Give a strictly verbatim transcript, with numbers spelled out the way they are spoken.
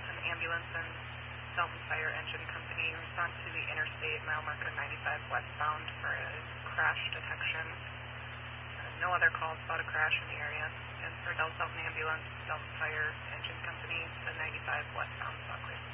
Dalton Ambulance and Dalton Fire Engine Company respond to the interstate mile marker ninety-five westbound for a crash detection. Uh, no other calls about a crash in the area. And for Dalton Ambulance, Dalton Fire Engine Company, the ninety-five westbound Buckley.